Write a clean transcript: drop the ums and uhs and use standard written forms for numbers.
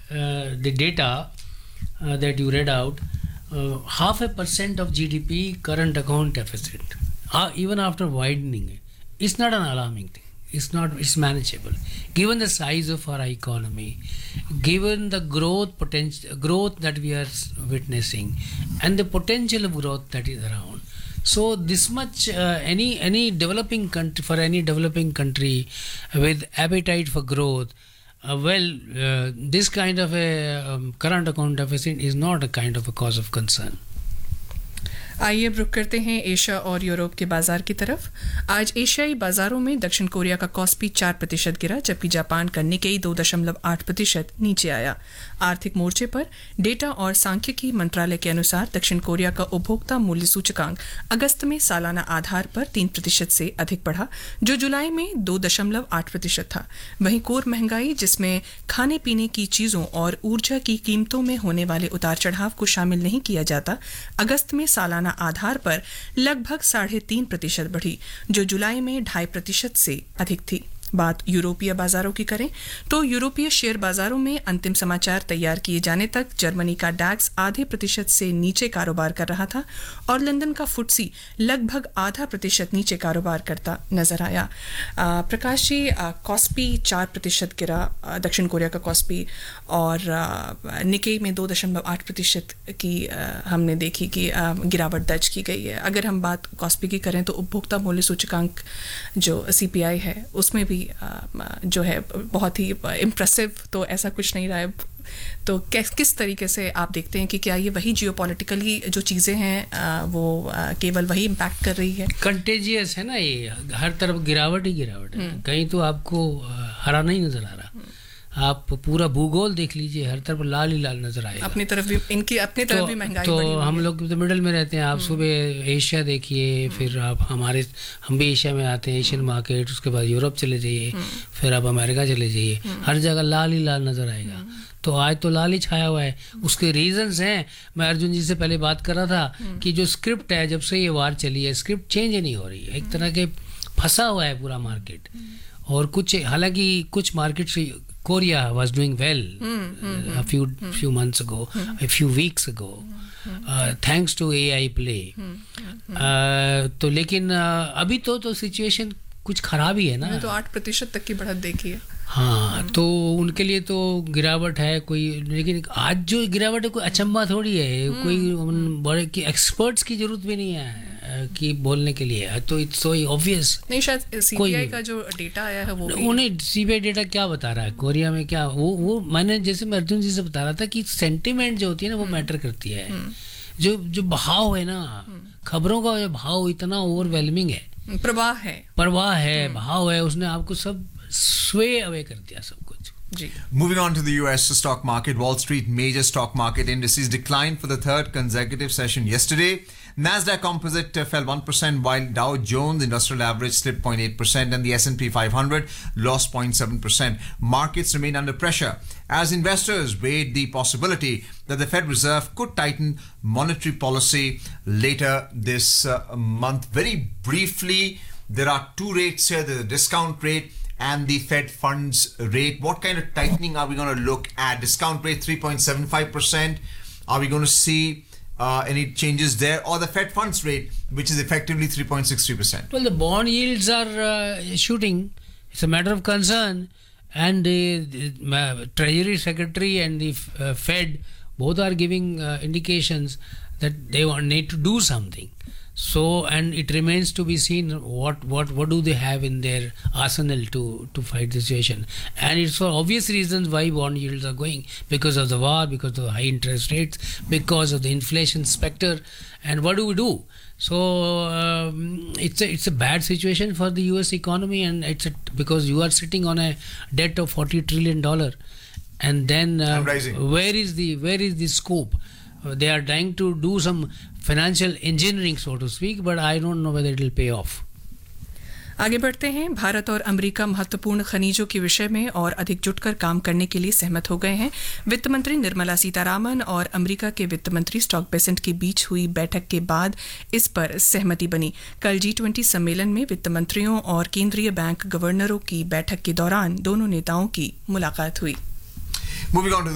the data that you read out, 0.5% of GDP current account deficit, even after widening it, it's not an alarming thing. It's not. It's manageable, given the size of our economy, given the growth that we are witnessing, and the potential of growth that is around. So this much, any developing country with appetite for growth, this kind of a current account deficit is not a kind of a cause of concern. आइए अब रुक करते हैं Asia और Europe के बाजार की तरफ। आज एशियाई बाजारों में दक्षिण कोरिया का कॉस्पी 4% गिरा, जबकि जापान का निकेई 2.8% नीचे आया। आर्थिक मोर्चे पर डेटा और सांख्यिकी मंत्रालय के अनुसार दक्षिण कोरिया का उपभोक्ता मूल्य सूचकांक अगस्त में सालाना आधार पर 3% से अधिक बढ़ा, जो जुलाई में 2.8% था। वहीं कोर महंगाई, जिसमें खाने पीने की चीजों और ऊर्जा की कीमतों में होने वाले उतार चढ़ाव को शामिल नहीं किया जाता, अगस्त में सालाना आधार पर लगभग 3.5% बढ़ी, जो जुलाई में 2.5% से अधिक थी। बात यूरोपीय बाजारों की करें तो यूरोपीय शेयर बाजारों में अंतिम समाचार तैयार किए जाने तक जर्मनी का डैक्स 0.5% से नीचे कारोबार कर रहा था और लंदन का फुट्सी लगभग 0.5% नीचे कारोबार करता नजर आया। प्रकाश जी, कॉस्पी 4% गिरा, दक्षिण कोरिया का कॉस्पी, और निकेई में 2.8% की हमने देखी कि गिरावट दर्ज की गई है। अगर हम बात कॉस्पी की करें तो उपभोक्ता मूल्य सूचकांक जो CPI है उसमें भी जो है बहुत ही इम्प्रेसिव तो ऐसा कुछ नहीं रहा है। तो किस तरीके से आप देखते हैं कि क्या ये वही जियोपॉलिटिकली जो चीज़ें हैं वो केवल वही इम्पैक्ट कर रही है? कंटेजियस है ना, ये हर तरफ गिरावट ही गिरावट है। कहीं तो आपको हरा नहीं नजर आ रहा, आप पूरा भूगोल देख लीजिए, हर तरफ लाल ही लाल नजर आएगा। अपनी तरफ भी महंगाई तो बढ़ी हम लोग तो मिडिल में रहते हैं। आप सुबह एशिया देखिए, फिर आप हम भी एशिया में आते हैं, एशियन मार्केट, उसके बाद यूरोप चले जाइए, फिर आप अमेरिका चले जाइए, हर जगह लाल ही लाल नजर आएगा। तो आज तो लाल ही छाया हुआ है। उसके रीजंस हैं, मैं अर्जुन जी से पहले बात कर रहा था कि जो स्क्रिप्ट है, जब से ये वार चली है, स्क्रिप्ट चेंज नहीं हो रही है। एक तरह के फंसा हुआ है पूरा मार्केट। और कुछ, हालांकि कुछ market, Korea was doing well a few months ago, a few weeks ago, thanks to AI play. तो लेकिन अभी तो सिचुएशन कुछ खराब ही है ना। तो 8% तक की बढ़त देखी है। हाँ, तो उनके लिए तो गिरावट है कोई, लेकिन आज जो गिरावट है कोई अचंभा थोड़ी है, कोई बड़े की एक्सपर्ट्स की जरूरत भी नहीं है कि बोलने के लिए। तो इट्स सो ऑब्वियस। नहीं, शायद CPI का जो डेटा आया है वो उन्हें CPI डेटा क्या बता रहा है कोरिया में, क्या वो मैंने जैसे मैं अर्जुन जी से बता रहा था कि सेंटिमेंट जो होती है ना वो मैटर करती है। जो बहाव है ना, खबरों का जो भाव इतना ओवरवेलमिंग है, प्रवाह है, भाव है, उसने आपको सब sway away कर दिया सब कुछ। Moving on to the US stock market, Wall Street major stock market indices declined for the third consecutive session yesterday. Nasdaq Composite fell 1%, while Dow Jones Industrial Average slipped 0.8%, and the S&P 500 lost 0.7%. Markets remain under pressure as investors weighed the possibility that the Fed Reserve could tighten monetary policy later this month. Very briefly, there are two rates here: the discount rate and the Fed funds rate. What kind of tightening are we going to look at? Discount rate 3.75%. Are we going to see any changes there, or the Fed funds rate, which is effectively 3.63%? Well, the bond yields are shooting. It's a matter of concern, and the Treasury Secretary and the Fed both are giving indications that they need to do something. So, and it remains to be seen what do they have in their arsenal to fight the situation. And it's for obvious reasons why bond yields are going, because of the war, because of the high interest rates, because of the inflation specter. And what do? So it's a bad situation for the US economy, and because you are sitting on a debt of $40 trillion, and then where is the scope? They are trying to do some financial engineering, so to speak, but I don't know whether it will pay off. आगे बढ़ते हैं। भारत और America महत्वपूर्ण खनिजों के विषय में और अधिक जुटकर काम करने के लिए सहमत हो गए हैं। वित्त मंत्री निर्मला सीतारामन और अमेरिका के वित्त मंत्री स्कॉट बेसेंट के बीच हुई बैठक के बाद इस पर सहमति बनी। कल G20 सम्मेलन में वित्त मंत्रियों और केंद्रीय बैंक गवर्नरों की बैठक के दौरान दोनों नेताओं की मुलाकात हुई। Moving on to